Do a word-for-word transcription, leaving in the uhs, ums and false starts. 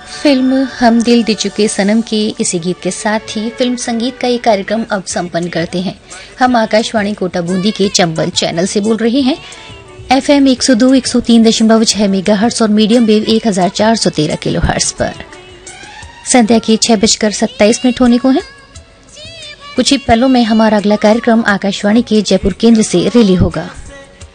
Film हम दिल दे चुके सनम के इसी गीत के साथ ही फिल्म संगीत का ये कार्यक्रम अब संपन्न करते हैं। हम आकाशवाणी कोटा बूंदी के चंबल चैनल से बोल रहे हैं। एफएम एक सौ दो एक सौ तीन दशमलव छह मेगाहर्ट्ज और मीडियम वेव एक हजार चार सौ तेरह किलोहर्ट्ज पर संध्या के छह बजकर सत्ताईस मिनट होने को है। कुछ ही पलों में हमारा अगला कार्यक्रम आकाशवाणी के जयपुर केंद्र से रिले होगा।